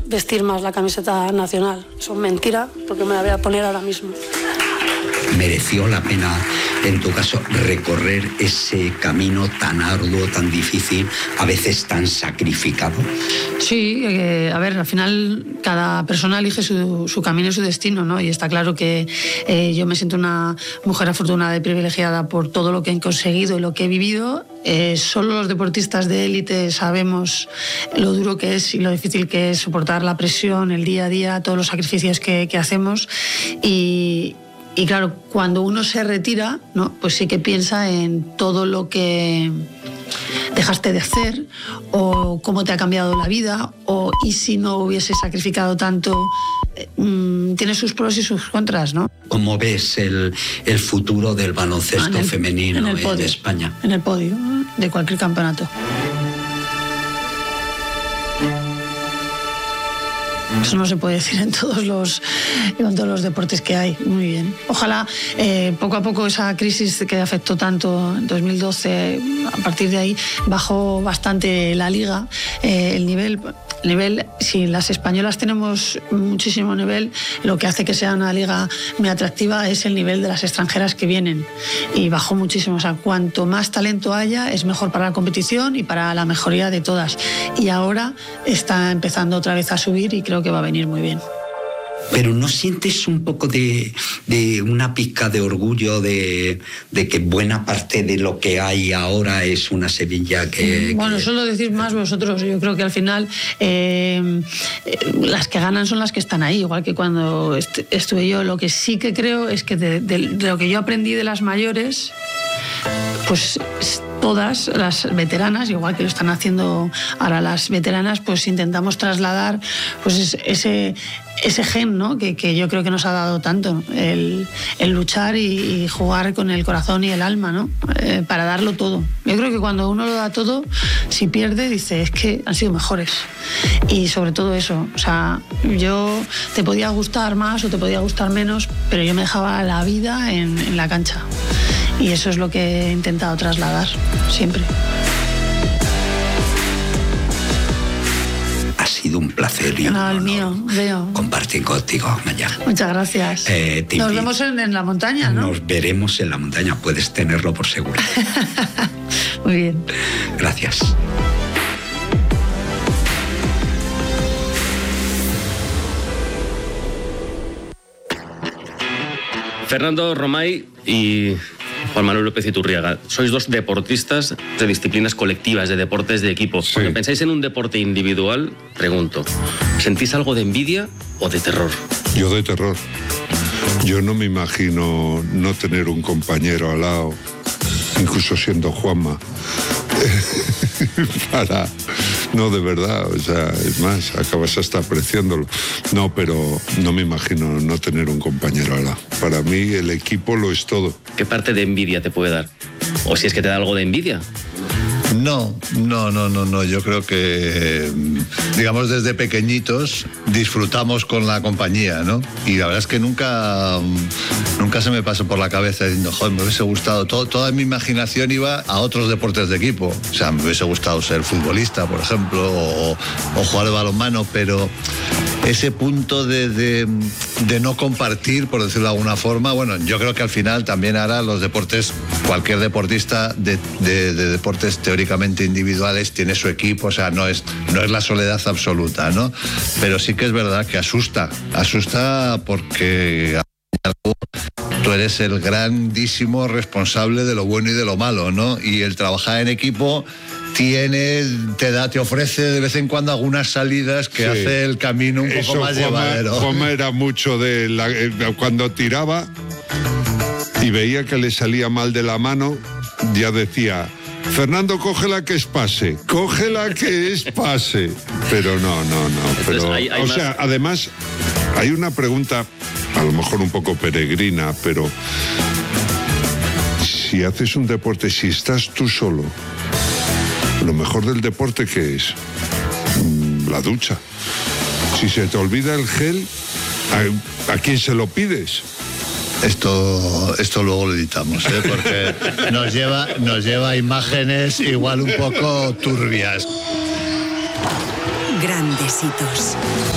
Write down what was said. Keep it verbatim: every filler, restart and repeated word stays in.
vestir más la camiseta nacional. Eso es mentira, porque me la voy a poner ahora mismo. ¿Mereció la pena, en tu caso, recorrer ese camino tan arduo, tan difícil, a veces tan sacrificado? Sí, eh, a ver, al final cada persona elige su, su camino y su destino, ¿no? Y está claro que eh, yo me siento una mujer afortunada y privilegiada por todo lo que he conseguido y lo que he vivido. Eh, solo los deportistas de élite sabemos lo duro que es y lo difícil que es soportar la presión, el día a día, todos los sacrificios que, que hacemos. Y... Y claro, cuando uno se retira, ¿no? Pues sí que piensa en todo lo que dejaste de hacer, o cómo te ha cambiado la vida, o y si no hubiese sacrificado tanto. Eh, mmm, tiene sus pros y sus contras, ¿no? ¿Cómo ves el, el futuro del baloncesto en el, femenino en, el podio, en España? En el podio de cualquier campeonato. Eso no se puede decir en todos los, en todos los deportes que hay. Muy bien. Ojalá eh, poco a poco esa crisis que afectó tanto en dos mil doce, a partir de ahí bajó bastante la liga, eh, el nivel... El nivel, si las españolas tenemos muchísimo nivel, lo que hace que sea una liga muy atractiva es el nivel de las extranjeras que vienen. Y bajó muchísimo. O sea, cuanto más talento haya, es mejor para la competición y para la mejoría de todas. Y ahora está empezando otra vez a subir y creo que va a venir muy bien. Pero ¿no sientes un poco de, de una pizca de orgullo de, de que buena parte de lo que hay ahora es una Sevilla que... Bueno, que... eso lo decís más vosotros. Yo creo que al final eh, las que ganan son las que están ahí, igual que cuando est- estuve yo. Lo que sí que creo es que de, de, de lo que yo aprendí de las mayores, pues todas las veteranas, igual que lo están haciendo ahora las veteranas, pues intentamos trasladar pues ese, ese gen, ¿no? que, que yo creo que nos ha dado tanto, el, el luchar y, y jugar con el corazón y el alma, ¿no? Eh, para darlo todo. Yo creo que cuando uno lo da todo, si pierde, dice, es que han sido mejores. Y sobre todo eso, o sea, yo te podía gustar más o te podía gustar menos, pero yo me dejaba la vida en, en la cancha. Y eso es lo que he intentado trasladar, siempre. Ha sido un placer. Y un no, el mío, veo. Compartir contigo, Amaya. Muchas gracias. Eh, Nos vemos en, en la montaña, ¿no? Nos veremos en la montaña, puedes tenerlo por seguro. Muy bien. Gracias. Fernando Romay y Juan Manuel López Iturriaga, sois dos deportistas de disciplinas colectivas, de deportes de equipo. Sí. Cuando pensáis en un deporte individual, pregunto, ¿sentís algo de envidia o de terror? Yo de terror. Yo no me imagino no tener un compañero al lado, incluso siendo Juanma, para... No, de verdad, o sea, es más, acabas hasta apreciándolo. No, pero no me imagino no tener un compañero al lado. Para mí el equipo lo es todo. ¿Qué parte de envidia te puede dar? ¿O si es que te da algo de envidia? No, no, no, no, no. Yo creo que, digamos, desde pequeñitos disfrutamos con la compañía, ¿no? Y la verdad es que nunca, nunca se me pasó por la cabeza diciendo, joder, me hubiese gustado. Todo, toda mi imaginación iba a otros deportes de equipo. O sea, me hubiese gustado ser futbolista, por ejemplo, o, o jugar de balonmano, pero ese punto de, de, de no compartir, por decirlo de alguna forma, bueno, yo creo que al final también ahora los deportes, cualquier deportista de, de, de deportes teóricamente individuales tiene su equipo, o sea, no es, no es la soledad absoluta, ¿no? Pero sí que es verdad que asusta, asusta porque tú eres el grandísimo responsable de lo bueno y de lo malo, ¿no? Y el trabajar en equipo tiene, te da, te ofrece de vez en cuando algunas salidas que sí. Hace el camino un Eso, poco más Juanma, llevadero. Juanma era mucho de la, eh, cuando tiraba y veía que le salía mal de la mano, ya decía, Fernando, cógela que es pase, cógela que es pase. Pero no, no, no. Pero, Entonces, hay, hay o más... sea, además, hay una pregunta, a lo mejor un poco peregrina, pero si haces un deporte, si estás tú solo, lo mejor del deporte, ¿qué es? La ducha. Si se te olvida el gel, ¿a, a quién se lo pides? Esto, esto luego lo editamos, ¿eh? Porque nos lleva, nos lleva a imágenes igual un poco turbias. Grandes hitos.